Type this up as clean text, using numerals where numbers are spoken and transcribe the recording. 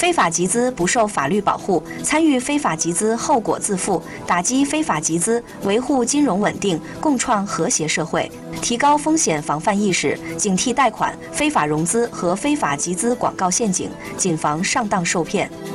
非法集资不受法律保护，参与非法集资后果自负，打击非法集资，维护金融稳定，共创和谐社会。提高风险防范意识，警惕贷款、非法融资和非法集资广告陷阱，谨防上当受骗。